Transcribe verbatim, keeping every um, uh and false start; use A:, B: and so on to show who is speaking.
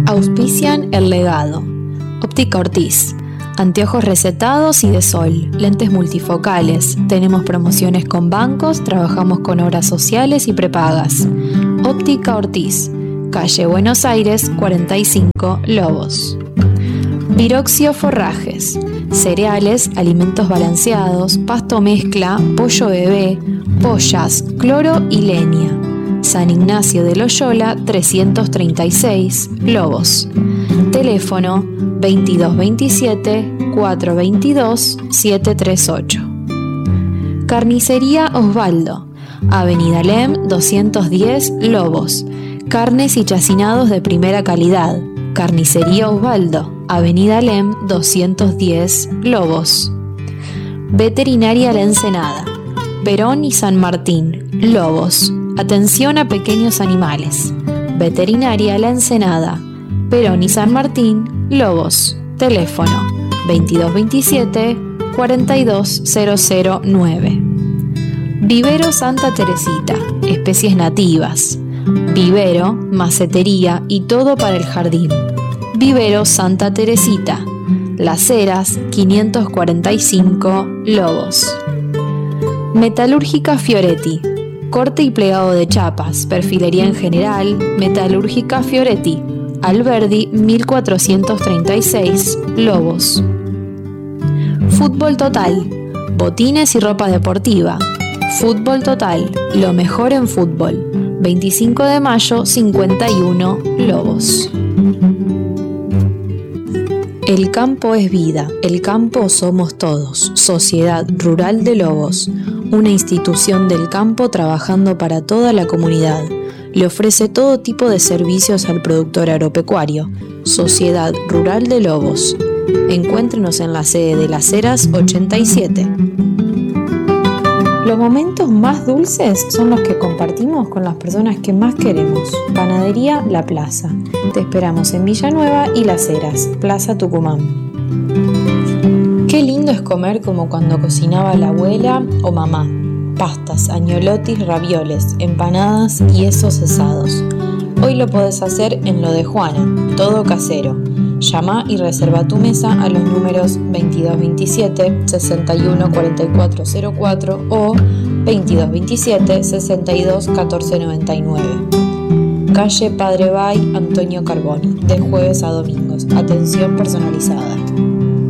A: Auspician El Legado, Óptica Ortiz, anteojos recetados y de sol, lentes multifocales. Tenemos promociones con bancos, trabajamos con obras sociales y prepagas. Óptica Ortiz, calle Buenos Aires cuarenta y cinco, Lobos. Viroxio Forrajes, cereales, alimentos balanceados, pasto mezcla, pollo bebé, pollas, cloro y leña. San Ignacio de Loyola trescientos treinta y seis, Lobos. Teléfono veintidós veintisiete, cuatrocientos veintidós, setecientos treinta y ocho. Carnicería Osvaldo, Avenida Lem doscientos diez, Lobos. Carnes y chacinados de primera calidad. Carnicería Osvaldo, Avenida Lem doscientos diez, Lobos. Veterinaria La Ensenada, Perón y San Martín, Lobos. Atención a pequeños animales. Veterinaria La Ensenada, Perón y San Martín, Lobos. Teléfono veintidós veintisiete, cuarenta y dos cero cero nueve. Vivero Santa Teresita, especies nativas. Vivero, macetería y todo para el jardín. Vivero Santa Teresita, Las Heras quinientos cuarenta y cinco, Lobos. Metalúrgica Fioretti, corte y plegado de chapas, perfilería en general. Metalúrgica Fioretti, Alberdi mil cuatrocientos treinta y seis, Lobos. Fútbol Total, botines y ropa deportiva. Fútbol Total, lo mejor en fútbol. veinticinco de mayo cincuenta y uno, Lobos. El campo es vida, el campo somos todos. Sociedad Rural de Lobos, una institución del campo trabajando para toda la comunidad. Le ofrece todo tipo de servicios al productor agropecuario. Sociedad Rural de Lobos. Encuéntrenos en la sede de Las Heras ochenta y siete. Los momentos más dulces son los que compartimos con las personas que más queremos. Panadería La Plaza. Te esperamos en Villanueva y Las Heras, Plaza Tucumán. Qué lindo es comer como cuando cocinaba la abuela o mamá. Pastas, agnolotis, ravioles, empanadas y esos asados. Hoy lo podés hacer en Lo de Juana, todo casero. Llama y reserva tu mesa a los números veintidós veintisiete, sesenta y uno cuarenta y cuatro cero cuatro o veintidós veintisiete, sesenta y dos catorce noventa y nueve. Calle Padre Bay, Antonio Carboni, de jueves a domingos. Atención personalizada.